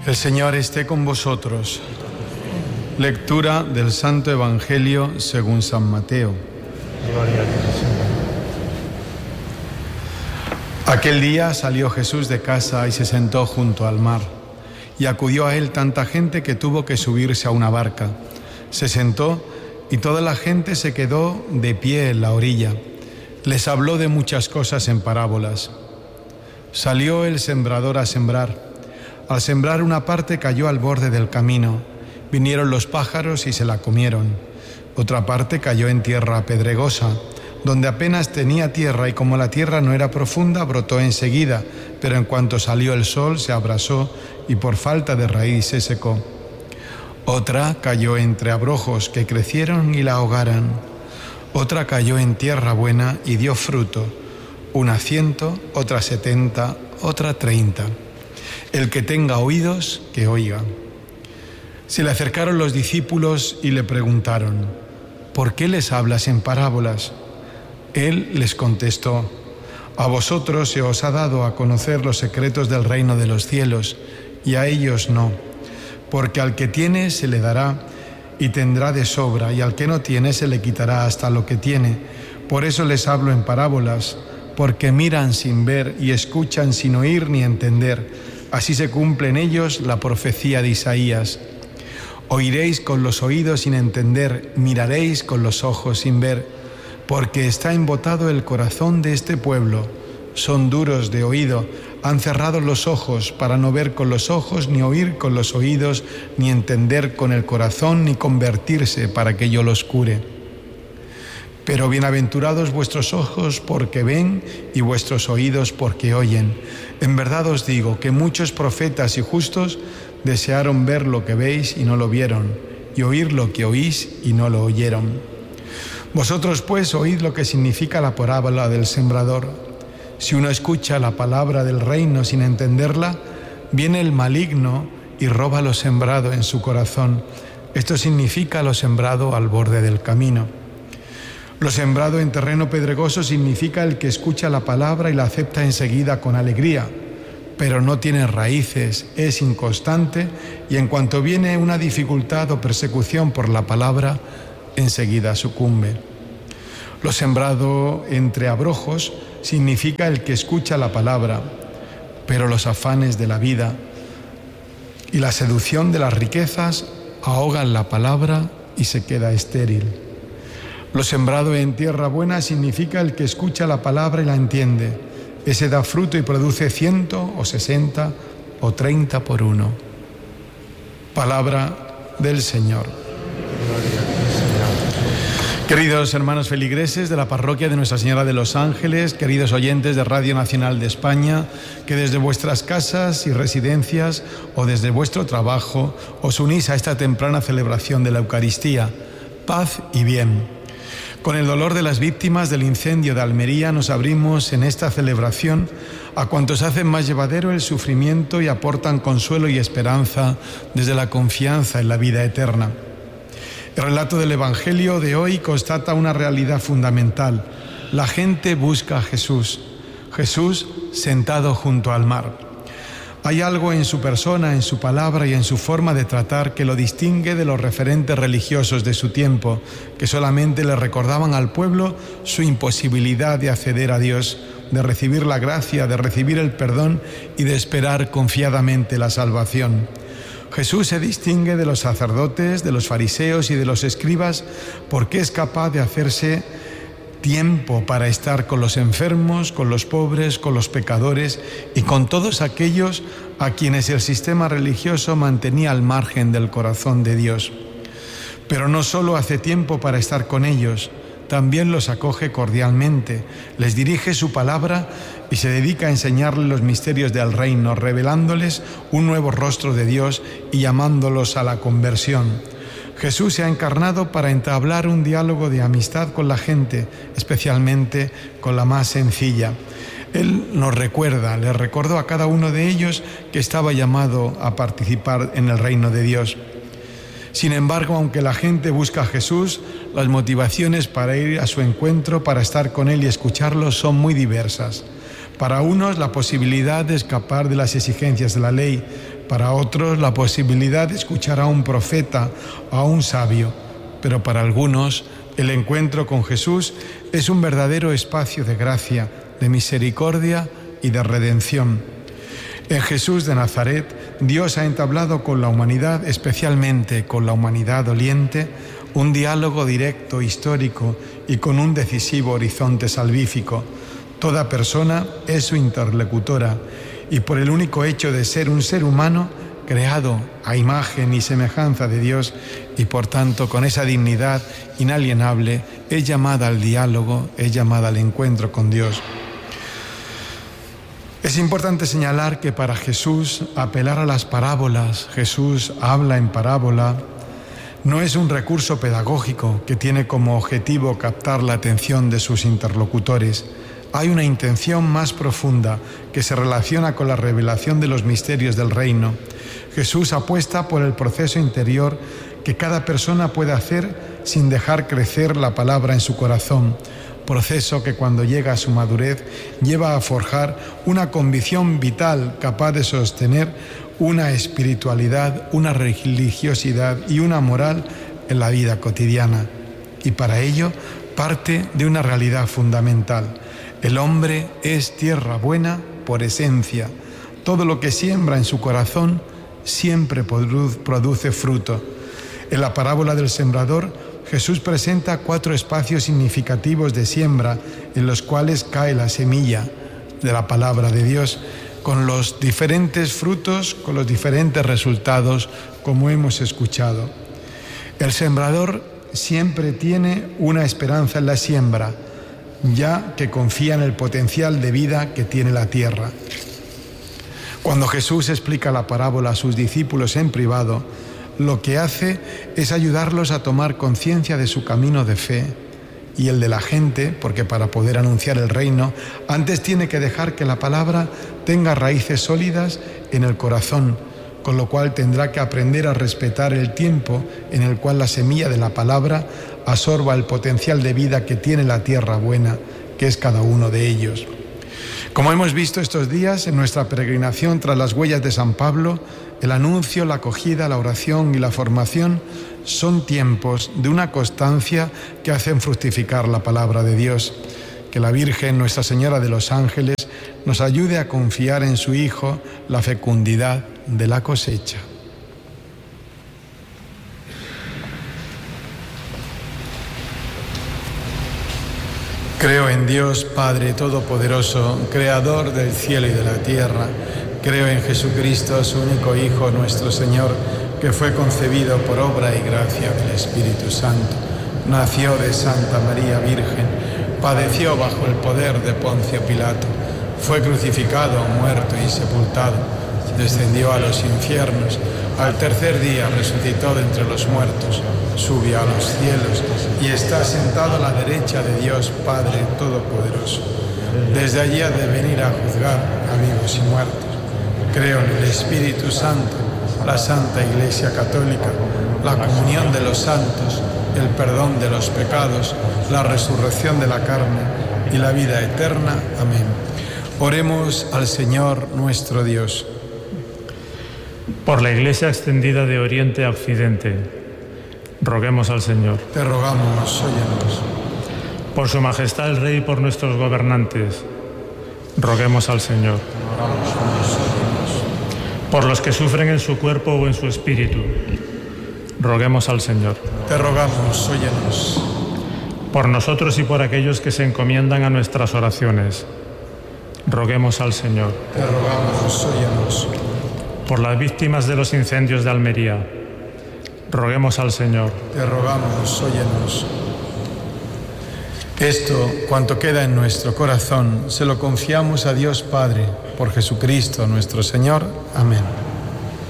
El Señor esté con vosotros. Lectura del Santo Evangelio según San Mateo. Gloria a ti, Señor. Aquel día salió Jesús de casa y se sentó junto al mar. Y acudió a él tanta gente que tuvo que subirse a una barca. Se sentó y toda la gente se quedó de pie en la orilla. Les habló de muchas cosas en parábolas. Salió el sembrador a sembrar. Al sembrar una parte cayó al borde del camino. Vinieron los pájaros y se la comieron. Otra parte cayó en tierra pedregosa, donde apenas tenía tierra, y como la tierra no era profunda, brotó enseguida, pero en cuanto salió el sol se abrasó y por falta de raíz se secó. Otra cayó entre abrojos que crecieron y la ahogaron. Otra cayó en tierra buena y dio fruto, una 100, otra 70, otra 30. El que tenga oídos, que oiga. Se le acercaron los discípulos y le preguntaron: ¿por qué les hablas en parábolas? Él les contestó: a vosotros se os ha dado a conocer los secretos del reino de los cielos, y a ellos no, porque al que tiene se le dará y tendrá de sobra, y al que no tiene se le quitará hasta lo que tiene. Por eso les hablo en parábolas, porque miran sin ver y escuchan sin oír ni entender. Así se cumple en ellos la profecía de Isaías. Oiréis con los oídos sin entender, miraréis con los ojos sin ver, porque está embotado el corazón de este pueblo. Son duros de oído, han cerrado los ojos para no ver con los ojos, ni oír con los oídos, ni entender con el corazón, ni convertirse para que yo los cure. Pero bienaventurados vuestros ojos porque ven y vuestros oídos porque oyen. En verdad os digo que muchos profetas y justos desearon ver lo que veis y no lo vieron, y oír lo que oís y no lo oyeron. Vosotros pues oíd lo que significa la parábola del sembrador. Si uno escucha la palabra del reino sin entenderla, viene el maligno y roba lo sembrado en su corazón. Esto significa lo sembrado al borde del camino. Lo sembrado en terreno pedregoso significa el que escucha la palabra y la acepta enseguida con alegría, pero no tiene raíces, es inconstante y en cuanto viene una dificultad o persecución por la palabra, enseguida sucumbe. Lo sembrado entre abrojos significa el que escucha la palabra, pero los afanes de la vida y la seducción de las riquezas ahogan la palabra y se queda estéril. Lo sembrado en tierra buena significa el que escucha la palabra y la entiende. Ese da fruto y produce 100 o 60 o 30 por uno. Palabra del Señor. Queridos hermanos feligreses de la parroquia de Nuestra Señora de los Ángeles, queridos oyentes de Radio Nacional de España, que desde vuestras casas y residencias o desde vuestro trabajo os unís a esta temprana celebración de la Eucaristía. Paz y bien. Con el dolor de las víctimas del incendio de Almería nos abrimos en esta celebración a cuantos hacen más llevadero el sufrimiento y aportan consuelo y esperanza desde la confianza en la vida eterna. El relato del Evangelio de hoy constata una realidad fundamental. La gente busca a Jesús, Jesús sentado junto al mar. Hay algo en su persona, en su palabra y en su forma de tratar que lo distingue de los referentes religiosos de su tiempo, que solamente le recordaban al pueblo su imposibilidad de acceder a Dios, de recibir la gracia, de recibir el perdón y de esperar confiadamente la salvación. Jesús se distingue de los sacerdotes, de los fariseos y de los escribas porque es capaz de hacerse tiempo para estar con los enfermos, con los pobres, con los pecadores y con todos aquellos a quienes el sistema religioso mantenía al margen del corazón de Dios. Pero no solo hace tiempo para estar con ellos, también los acoge cordialmente, les dirige su palabra y se dedica a enseñarles los misterios del reino, revelándoles un nuevo rostro de Dios y llamándolos a la conversión. Jesús se ha encarnado para entablar un diálogo de amistad con la gente, especialmente con la más sencilla. Él nos recuerda, les recordó a cada uno de ellos que estaba llamado a participar en el reino de Dios. Sin embargo, aunque la gente busca a Jesús, las motivaciones para ir a su encuentro, para estar con Él y escucharlo son muy diversas. Para unos, la posibilidad de escapar de las exigencias de la ley, Para otros, la posibilidad de escuchar a un profeta o a un sabio. Pero para algunos, el encuentro con Jesús es un verdadero espacio de gracia, de misericordia y de redención. En Jesús de Nazaret, Dios ha entablado con la humanidad, especialmente con la humanidad doliente, un diálogo directo, histórico y con un decisivo horizonte salvífico. Toda persona es su interlocutora y por el único hecho de ser un ser humano, creado a imagen y semejanza de Dios y por tanto con esa dignidad inalienable, es llamada al diálogo, es llamada al encuentro con Dios. Es importante señalar que para Jesús apelar a las parábolas, Jesús habla en parábola, no es un recurso pedagógico que tiene como objetivo captar la atención de sus interlocutores. Hay una intención más profunda que se relaciona con la revelación de los misterios del reino. Jesús apuesta por el proceso interior que cada persona puede hacer sin dejar crecer la palabra en su corazón, proceso que cuando llega a su madurez lleva a forjar una convicción vital capaz de sostener una espiritualidad, una religiosidad y una moral en la vida cotidiana. Y para ello parte de una realidad fundamental. El hombre es tierra buena por esencia. Todo lo que siembra en su corazón siempre produce fruto. En la parábola del sembrador, Jesús presenta 4 espacios significativos de siembra en los cuales cae la semilla de la palabra de Dios, con los diferentes frutos, con los diferentes resultados, como hemos escuchado. El sembrador siempre tiene una esperanza en la siembra, ya que confía en el potencial de vida que tiene la tierra. Cuando Jesús explica la parábola a sus discípulos en privado, lo que hace es ayudarlos a tomar conciencia de su camino de fe y el de la gente, porque para poder anunciar el reino, antes tiene que dejar que la palabra tenga raíces sólidas en el corazón, con lo cual tendrá que aprender a respetar el tiempo en el cual la semilla de la palabra absorba el potencial de vida que tiene la tierra buena, que es cada uno de ellos. Como hemos visto estos días en nuestra peregrinación tras las huellas de San Pablo, el anuncio, la acogida, la oración y la formación son tiempos de una constancia que hacen fructificar la palabra de Dios. Que la Virgen, Nuestra Señora de los Ángeles, nos ayude a confiar en su Hijo la fecundidad de la cosecha. Creo en Dios, Padre Todopoderoso, Creador del cielo y de la tierra. Creo en Jesucristo, su único Hijo, nuestro Señor, que fue concebido por obra y gracia del Espíritu Santo. Nació de Santa María Virgen, padeció bajo el poder de Poncio Pilato, fue crucificado, muerto y sepultado, descendió a los infiernos, al tercer día resucitó de entre los muertos, subió a los cielos y está sentado a la derecha de Dios Padre Todopoderoso. Desde allí ha de venir a juzgar a vivos y muertos. Creo en el Espíritu Santo, la Santa Iglesia Católica, la comunión de los santos, el perdón de los pecados, la resurrección de la carne y la vida eterna. Amén. Oremos al Señor nuestro Dios. Por la Iglesia extendida de Oriente a Occidente, roguemos al Señor. Te rogamos, óyenos. Por su Majestad el Rey y por nuestros gobernantes, roguemos al Señor. Por los que sufren en su cuerpo o en su espíritu, roguemos al Señor. Te rogamos, óyenos. Por nosotros y por aquellos que se encomiendan a nuestras oraciones, roguemos al Señor. Te rogamos, óyenos. Por las víctimas de los incendios de Almería, roguemos al Señor. Te rogamos, óyenos. Esto, cuanto queda en nuestro corazón, se lo confiamos a Dios Padre, por Jesucristo nuestro Señor. Amén.